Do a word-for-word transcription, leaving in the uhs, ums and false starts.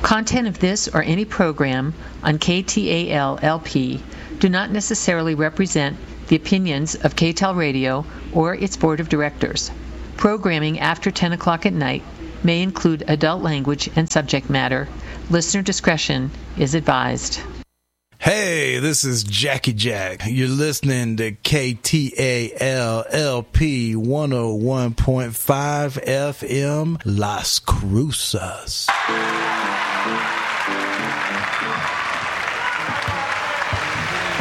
Content of this or any program on K T A L L P do not necessarily represent the opinions of K T A L Radio or its board of directors. Programming after ten o'clock at night may include adult language and subject matter. Listener discretion is advised. Hey, this is Jackie Jack. You're listening to K T A L L P one oh one point five F M Las Cruces.